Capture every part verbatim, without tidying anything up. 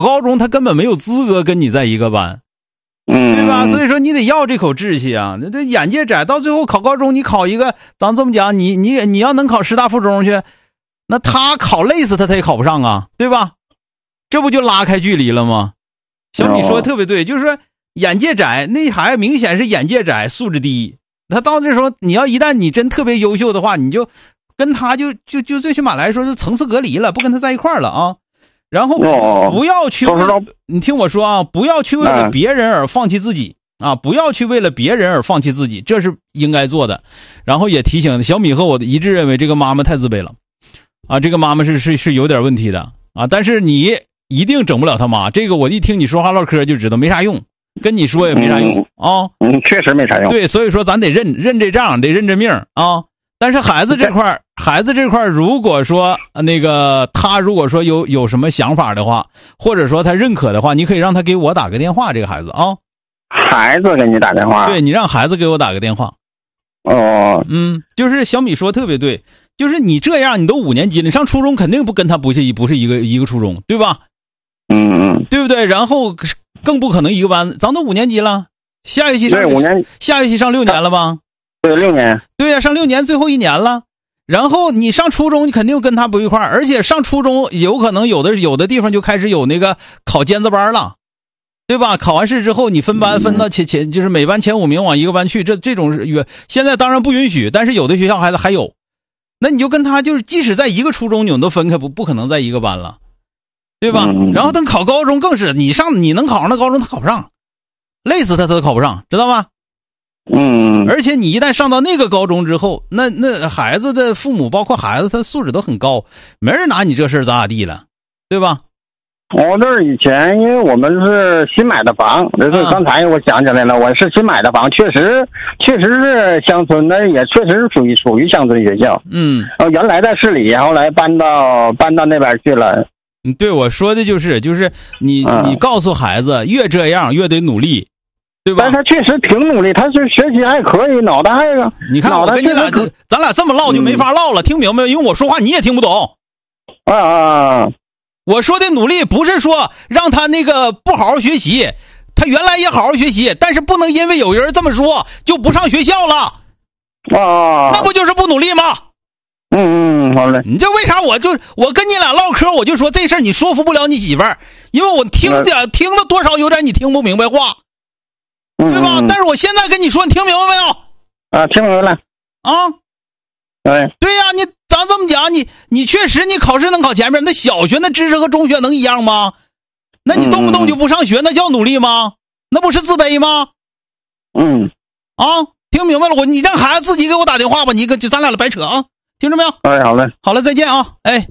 高中他根本没有资格跟你在一个班， 嗯， 对吧？所以说你得要这口志气啊！那这眼界窄，到最后考高中，你考一个，咱这么讲，你你你要能考师大附中去，那他考累死他，他也考不上啊，对吧？这不就拉开距离了吗？小米说的特别对，就是说眼界窄，那孩子明显是眼界窄，素质低。他到这时候，你要一旦你真特别优秀的话，你就跟他就就就最起码来说就层次隔离了，不跟他在一块儿了啊。然后不要去，你听我说啊，不要去为了别人而放弃自己啊，不要去为了别人而放弃自己，这是应该做的。然后也提醒小米和我一致认为这个妈妈太自卑了啊，这个妈妈是是是有点问题的啊，但是你一定整不了他妈，这个我一听你说话唠嗑就知道没啥用，跟你说也没啥用啊， 嗯，确实没啥用。 对，所以说咱得认认这账，得认这命啊。但是孩子这块孩子这块如果说那个他如果说有有什么想法的话，或者说他认可的话，你可以让他给我打个电话，这个孩子啊。 孩子给你打电话？ 对，你让孩子给我打个电话。 哦， 嗯，就是小米说特别对，就是你这样，你都五年级了，你上初中肯定不跟他不是一不是一个一个初中，对吧？ 嗯嗯， 对不对？然后更不可能一个班，咱都五年级了，下学期上五年， 下学期上六年了吧？ 对，六年。 对呀、啊，上六年最后一年了。然后你上初中，你肯定跟他不一块儿，而且上初中有可能有的有的地方就开始有那个考尖子班了，对吧？考完试之后你分班分到前前就是每班前五名往一个班去，这这种是现在当然不允许，但是有的学校还还有。那你就跟他就是即使在一个初中，你们都分开，不不可能在一个班了，对吧？然后等考高中更是，你上你能考上的高中他考不上，累死他他都考不上，知道吗？ 嗯， 而且你一旦上到那个高中之后，那那孩子的父母包括孩子他素质都很高，没人拿你这事儿咋咋地了，对吧？ 我这儿以前因为我们是新买的房，就是刚才我想起来了，我是新买的房，确实确实是乡村的，也确实是属于属于乡村学校。 嗯， 呃，原来在市里，后来搬到搬到那边去了。 嗯，对，我说的就是就是你、嗯、你告诉孩子，越这样越得努力。对吧？ 但他确实挺努力，他是学习还可以，脑袋还个。 你看我跟你俩，咱俩这么唠就没法唠了，嗯、听明白？因为我说话你也听不懂。 啊啊！ 我说的努力不是说让他那个不好好学习，他原来也好好学习，但是不能因为有人这么说就不上学校了。 啊！ 那不就是不努力吗？ 嗯嗯，好嘞。 你这为啥我就我跟你俩唠嗑，我就说这事儿你说服不了你媳妇儿，因为我听点、嗯、听了多少有点你听不明白话。对吧？ 嗯、 但是我现在跟你说，你听明白没有？ 啊，听明白了。 啊， 对对呀、啊，你咱这么讲，你你确实你考试能考前面，那小学那知识和中学能一样吗？那你动不动就不上学，那叫努力吗？那不是自卑吗？ 嗯， 啊，听明白了，我你让孩子自己给我打电话吧，你跟咱俩白扯啊，听着没有？ 哎，好嘞， 好了，再见啊，哎。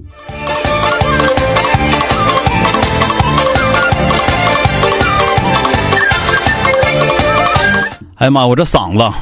哎呀妈，我这嗓子。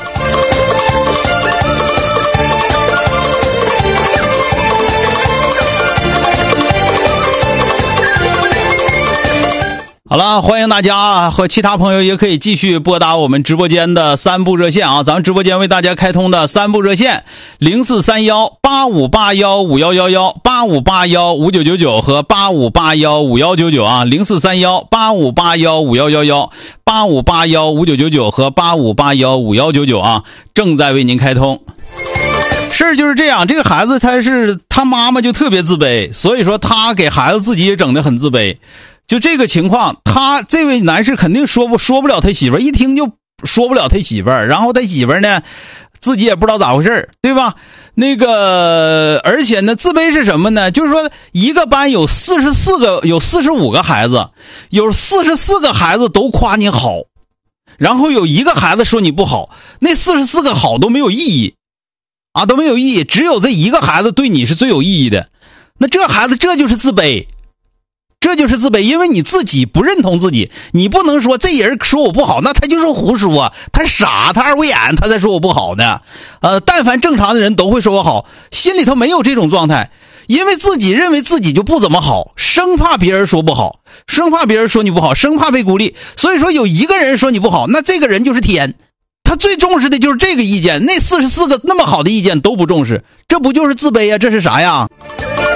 好了，欢迎大家和其他朋友也可以继续拨打我们直播间的三部热线啊，咱们直播间为大家开通的三部热线零四三幺八五八幺五幺幺幺八五八幺五九九九和八五八幺五幺九九啊，零四三幺八五八幺五幺幺幺八五八幺五九九九和八五八幺五幺九九啊，正在为您开通。事儿就是这样，这个孩子他是他妈妈就特别自卑，所以说他给孩子自己也整得很自卑。就这个情况，他这位男士肯定说不说不了他媳妇儿，一听就说不了他媳妇儿，然后他媳妇儿呢自己也不知道咋回事，对吧？那个而且呢自卑是什么呢？就是说一个班有四十四个有四十五个孩子，有四十四个孩子都夸你好，然后有一个孩子说你不好，那四十四个好都没有意义啊，都没有意义，只有这一个孩子对你是最有意义的。那这孩子这就是自卑，这就是自卑，因为你自己不认同自己，你不能说这人说我不好，那他就是胡说，他傻，他二维眼，他才说我不好呢。呃，但凡正常的人都会说我好，心里头没有这种状态，因为自己认为自己就不怎么好，生怕别人说不好，生怕别人说你不好，生怕被孤立。所以说有一个人说你不好，那这个人就是天，他最重视的就是这个意见，那四十四个那么好的意见都不重视，这不就是自卑啊？这是啥呀？